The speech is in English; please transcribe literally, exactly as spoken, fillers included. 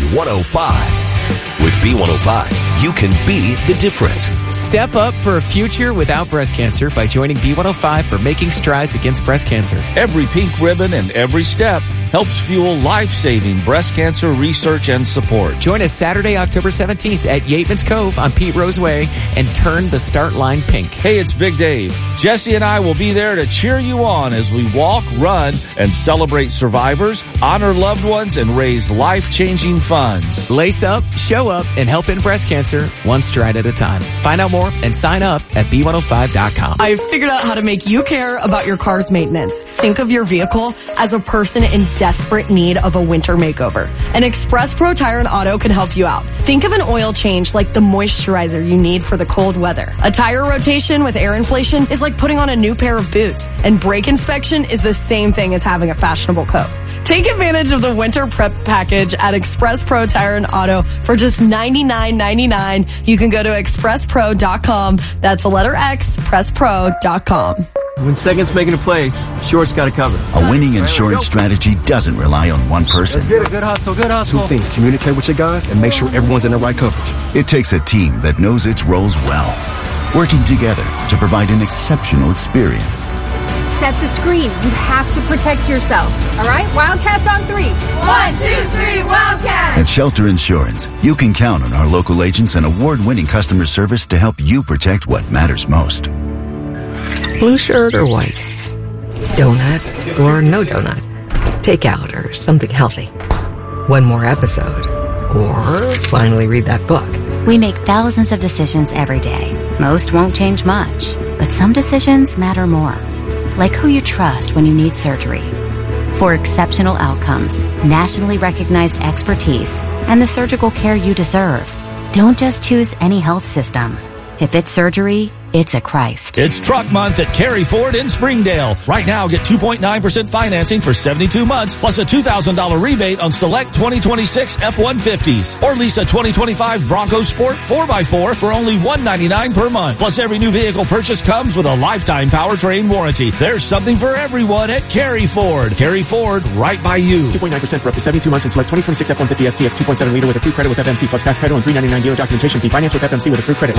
one oh five. With B one oh five, you can be the difference. Step up for a future without breast cancer by joining B one oh five for making strides against breast cancer. Every pink ribbon and every step helps fuel life-saving breast cancer research and support. Join us Saturday, October seventeenth at Yateman's Cove on Pete Rose Way and turn the start line pink. Hey, it's Big Dave. Jesse and I will be there to cheer you on as we walk, run, and celebrate survivors, honor loved ones, and raise life-changing funds. Lace up, show up, and help end breast cancer one stride at a time. Find out more and sign up at B one oh five dot com. I've figured out how to make you care about your car's maintenance. Think of your vehicle as a person in desperate need of a winter makeover. And Express Pro Tire and Auto can help you out. Think of an oil change like the moisturizer you need for the cold weather. A tire rotation with air inflation is like putting on a new pair of boots. And brake inspection is the same thing as having a fashionable coat. Take advantage of the winter prep package at Express Pro Tire and Auto for just ninety-nine ninety-nine. You can go to express pro dot com. That's the letter X, press pro dot com. When Second's making a play, Short's got it covered. A winning insurance strategy doesn't rely on one person. Let's get it. Good hustle, good hustle. Two things. Communicate with your guys and make sure everyone's in the right coverage. It takes a team that knows its roles well, working together to provide an exceptional experience. Set the screen. You have to protect yourself. All right? Wildcats on three. One, two, three, Wildcats! At Shelter Insurance, you can count on our local agents and award-winning customer service to help you protect what matters most. Blue shirt or white? Donut or no donut? Takeout or something healthy? One more episode? Or finally read that book? We make thousands of decisions every day. Most won't change much, but some decisions matter more. Like who you trust when you need surgery. For exceptional outcomes, nationally recognized expertise, and the surgical care you deserve, don't just choose any health system. If it's surgery, it's a Christ. It's Truck Month at Carey Ford in Springdale. Right now, get two point nine percent financing for seventy-two months, plus a two thousand dollars rebate on select twenty twenty-six F one fifties. Or lease a twenty twenty-five Bronco Sport four by four for only one hundred ninety-nine dollars per month. Plus, every new vehicle purchase comes with a lifetime powertrain warranty. There's something for everyone at Carey Ford. Carey Ford, right by you. two point nine percent for up to seventy-two months and select twenty twenty-six F one fifty S T X two point seven liter with approved credit with F M C plus tax title and three ninety-nine dealer documentation fee. Financed with F M C with approved credit.